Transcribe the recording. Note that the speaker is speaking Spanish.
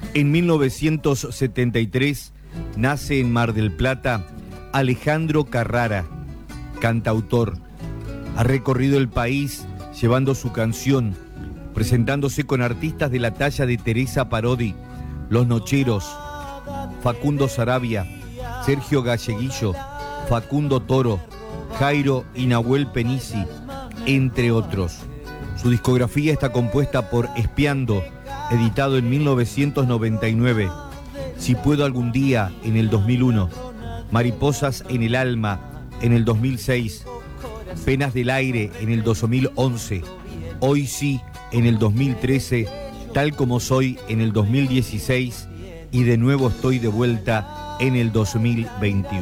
En 1973 nace en Mar del Plata Alejandro Carrara, cantautor. Ha recorrido el país llevando su canción, presentándose con artistas de la talla de Teresa Parodi, Los Nocheros, Facundo Sarabia, Sergio Galleguillo, Facundo Toro, Jairo y Nahuel Penisi, entre otros. Su discografía está compuesta por Espiando, editado en 1999, Si puedo algún día, en el 2001, Mariposas en el alma, en el 2006, Penas del aire, en el 2011, Hoy sí, en el 2013, Tal como soy, en el 2016 y De nuevo estoy de vuelta, en el 2021.